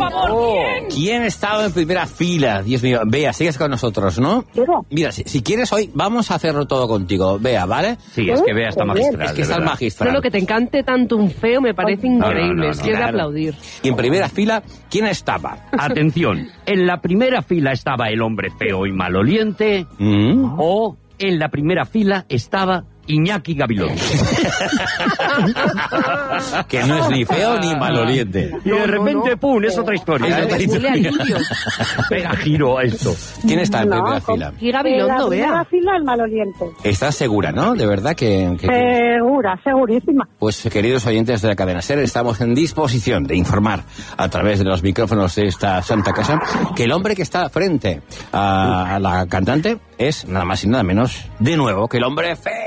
favor, ¿quién estaba en primera fila? Dios mío, Bea, sigues con nosotros, ¿no? Mira, si quieres hoy, vamos a hacerlo todo contigo, Bea, ¿vale? Sí, es que Bea está magistral. Es que está magistral. Lo que te encante tanto un feo me parece increíble, es que es de aplaudir. Y en primera fila, ¿quién estaba? Atención, en la primera fila estaba el hombre feo y maloliente, o en la primera fila estaba Iñaki Gabilondo. Que no es ni feo ni maloliente. Y de repente, ¡pum!, es otra historia. Pega giro a esto. ¿Quién está en primera fila? Y Gabilondo, Bea. En la primera fila, el maloliente. ¿Estás segura, no? ¿De verdad que...? Segura, segurísima. Pues, queridos oyentes de la cadena SER, estamos en disposición de informar a través de los micrófonos de esta santa casa que el hombre que está frente a la cantante es nada más y nada menos, de nuevo, que el hombre feo.